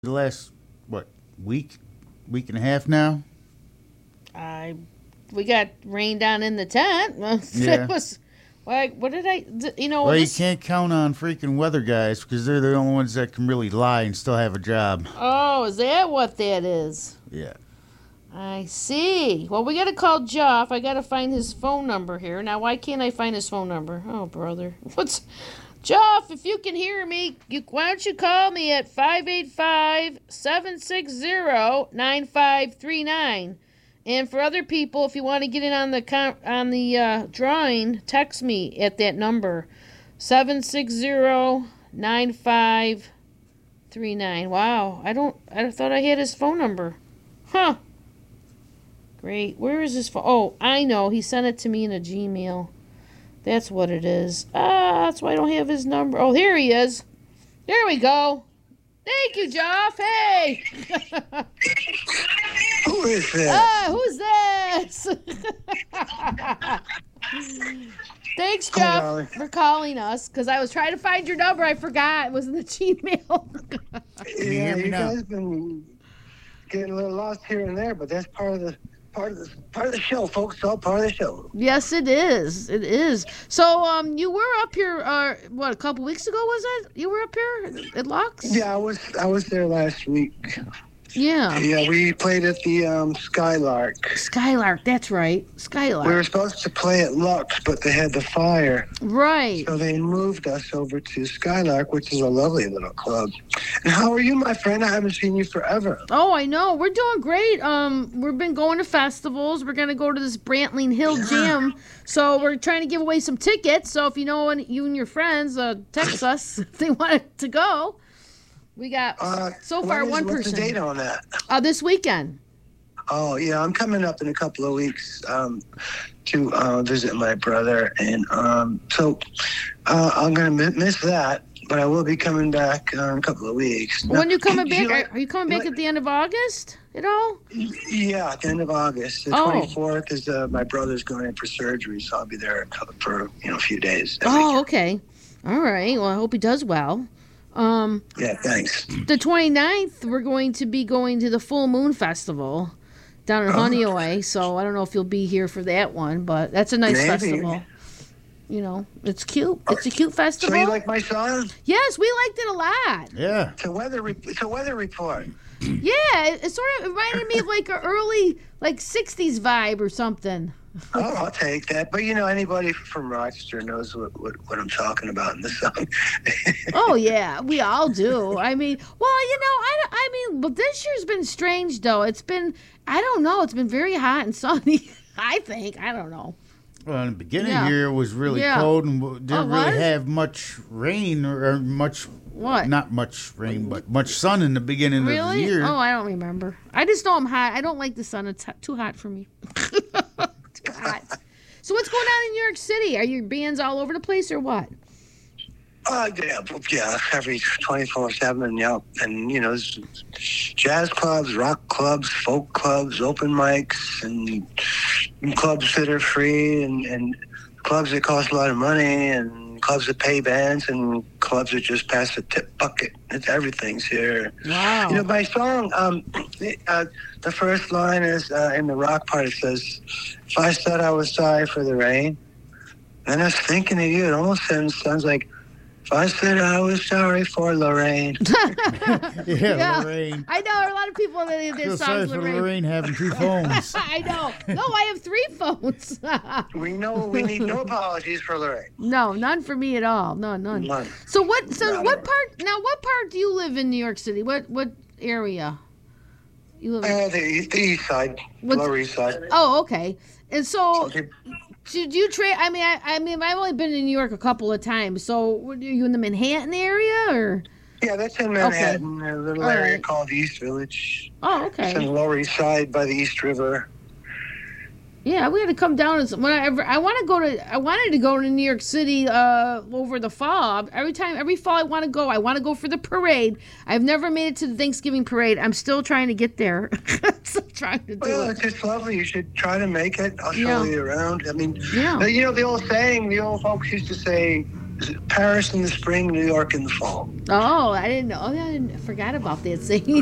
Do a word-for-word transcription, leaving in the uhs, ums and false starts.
the last what week, week and a half now. I we got rain down in the tent. Yeah. It was like, what did I? You know, Well, you this, can't count on freaking weather guys because they're the only ones that can really lie and still have a job. oh, is that what that is? Yeah. I see. Well, we got to call Jeff. I got to find his phone number here. Now, why can't I find his phone number? Oh, brother. What's Jeff, if you can hear me, you, why don't you call me at five eight five, seven six zero, nine five three nine. And for other people, if you want to get in on the con- on the uh, drawing, text me at that number, seven six zero, nine five three nine. Wow, I don't I thought I had his phone number. Huh. Great. Where is his phone? Oh, I know. He sent it to me in a Gmail. That's what it is. Ah, that's why I don't have his number. Oh, here he is. There we go. Thank you, Jeff. Hey. Who is that? Ah, who's this? Thanks, Hi, Jeff, Dolly. for calling us. Because I was trying to find your number. I forgot. It was in the Gmail. you hear Yeah, me you now? guys been getting a little lost here and there, but that's part of the part of the part of the show, folks. It's all part of the show. Yes, it is. It is. So, um, you were up here, uh, what, a couple weeks ago, was it? You were up here at Lux? Yeah, I was I was there last week. Yeah. Yeah, we played at the um, Skylark. Skylark, that's right. Skylark. We were supposed to play at Lux, but they had the fire, Right. so they moved us over to Skylark, which is a lovely little club. And how are you, my friend? I haven't seen you forever. Oh, I know. We're doing great. Um, we've been going to festivals. We're gonna go to this Brantling Hill Jam. So we're trying to give away some tickets. So if you know any, you and your friends, uh, text us if they want to go. We got Uh, so far when is- one what's person. the date on that? Uh, this weekend. Oh, yeah, I'm coming up in a couple of weeks um, to uh, visit my brother. And um, so uh, I'm going to miss that, but I will be coming back uh, in a couple of weeks. When Now, you coming do you back? like- Are you coming you back like- at the end of August at all? Yeah, at the end of August. The Oh. twenty-fourth is uh, my brother's going in for surgery, so I'll be there for you know a few days. Oh, okay. All right. Well, I hope he does well. Um, Yeah, thanks. the twenty-ninth, we're going to be going to the Full Moon Festival down in Oh. Honeyway. So I don't know if you'll be here for that one, but that's a nice Maybe. festival. You know, it's cute. It's a cute So festival. you like my song? Yes, we liked it a lot. Yeah. It's a weather. Re- it's a weather report. Yeah, it, it sort of reminded me of like a early like sixties vibe or something. Oh, I'll take that. But you know, anybody from Rochester knows what, what, what I'm talking about in the song. Oh yeah, we all do. I mean, well, you know, I, I mean, but this year's been strange though. It's been, I don't know, it's been very hot and sunny. I think I don't know. Well, in the beginning Yeah. here it was really Yeah. cold and w- didn't Oh, really was? have much rain or, or much. What? Not much rain, but much sun in the beginning of the Really? year. Oh, I don't remember. I just know I'm hot. I don't like the sun. It's hot, too hot for me. Too hot. So what's going on in New York City? Are your bands all over the place or what? Uh, yeah, yeah, every twenty-four seven, yeah. And, you know, there's jazz clubs, rock clubs, folk clubs, open mics, and clubs that are free, and, and clubs that cost a lot of money, and clubs that pay bands, and clubs that just pass the tip bucket. It's everything's here. Wow. You know, my song, um, uh, the first line is uh, in the rock part, it says, if I said I was sorry for the rain, and I was thinking of you, it almost sounds, sounds like, if I said I was sorry for Lorraine. yeah, Yeah. Lorraine. I know a lot of people that Feel their sorry songs for Lorraine. Lorraine having two phones. I know. No, I have three phones. We know we need no apologies for Lorraine. No, none for me at all. No, none. None. So what? So None. what part? Now, what part do you live in New York City? What what area? You live. In, Uh, the, the east side, What's- lower east side. oh, okay. And so, Okay. did you trade? I mean, I, I mean, I've only been in New York a couple of times. So, what, are you in the Manhattan area or? Yeah, that's in Manhattan, a little All area right. called East Village. Oh, It's in okay. the lower east side by the East River. Yeah, we had to come down. And whenever I want to go to, I wanted to go to New York City uh, over the fall. Every time, every fall, I want to go. I want to go for the parade. I've never made it to the Thanksgiving parade. I'm still trying to get there. Still trying to do Well, it. it's just lovely. You should try to make it. I'll show Yeah. you around. I mean, Yeah. you know, the old saying, the old folks used to say, Paris in the spring, New York in the fall. Oh, I didn't know. Oh, I didn't I forgot about that saying.